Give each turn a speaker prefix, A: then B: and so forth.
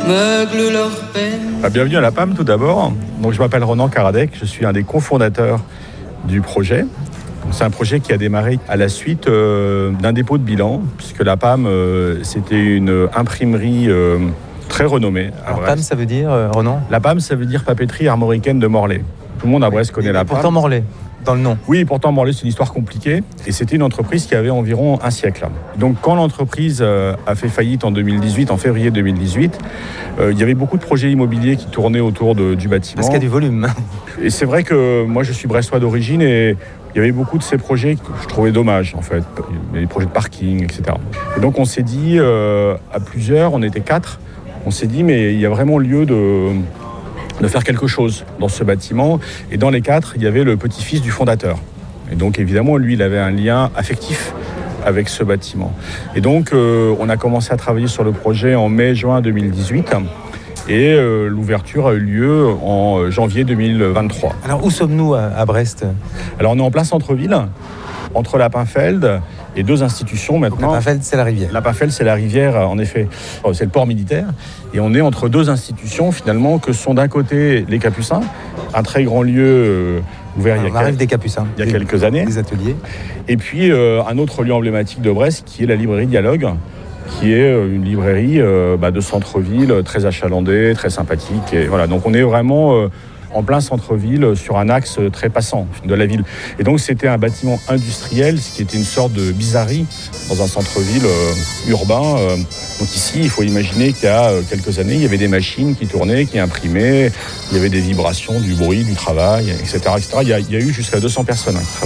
A: meuglent leur peine.
B: Bienvenue à la PAM tout d'abord. Donc, je m'appelle Ronan Karadec, je suis un des cofondateurs du projet. C'est un projet qui a démarré à la suite d'un dépôt de bilan, puisque la PAM, c'était une imprimerie très renommée.
C: Alors PAM, ça veut dire, Ronan ?
B: La PAM, ça veut dire papeterie armoricaine de Morlaix. Tout le monde à Brest connaît la PAM.
C: Pourtant Morlaix, dans le nom.
B: Oui, pourtant Morlaix, c'est une histoire compliquée. Et c'était une entreprise qui avait environ un siècle. Donc quand l'entreprise a fait faillite en 2018, en février 2018, il y avait beaucoup de projets immobiliers qui tournaient autour du bâtiment.
C: Parce qu'il y a du volume.
B: Et c'est vrai que moi, je suis brestois d'origine et il y avait beaucoup de ces projets que je trouvais dommages, en fait. Les projets de parking, etc. Et donc on s'est dit, à plusieurs, on était 4, on s'est dit, mais il y a vraiment lieu de faire quelque chose dans ce bâtiment. Et dans les 4, il y avait le petit-fils du fondateur. Et donc évidemment, lui, il avait un lien affectif avec ce bâtiment. Et donc, on a commencé à travailler sur le projet en mai-juin 2018. Et l'ouverture a eu lieu en janvier 2023.
C: Alors, où sommes-nous à Brest ?
B: Alors, on est en plein centre-ville, entre la Pinfeld et 2 institutions maintenant.
C: Donc, la Pinfeld, c'est la rivière.
B: La Pinfeld, c'est la rivière, en effet. C'est le port militaire. Et on est entre 2 institutions, finalement, que sont d'un côté les Capucins, un très grand lieu ouvert
C: il y a
B: des
C: Capucins,
B: il y a quelques années.
C: Des ateliers.
B: Et puis, un autre lieu emblématique de Brest, qui est la librairie Dialogue, qui est une librairie de centre-ville, très achalandée, très sympathique. Et voilà, donc on est vraiment en plein centre-ville, sur un axe très passant de la ville. Et donc c'était un bâtiment industriel, ce qui était une sorte de bizarrerie dans un centre-ville urbain. Donc ici, il faut imaginer qu'il y a quelques années, il y avait des machines qui tournaient, qui imprimaient, il y avait des vibrations, du bruit, du travail, etc. etc. Il y a eu jusqu'à 200 personnes qui travaillaient.